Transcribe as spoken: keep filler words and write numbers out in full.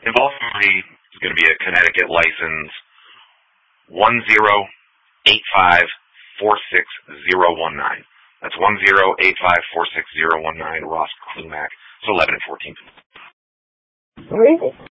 Involved party is going to be a Connecticut license one zero eight five four six zero one nine. That's one zero eight five four six zero one nine, Ross Klumack. It's eleven and fourteen. All right.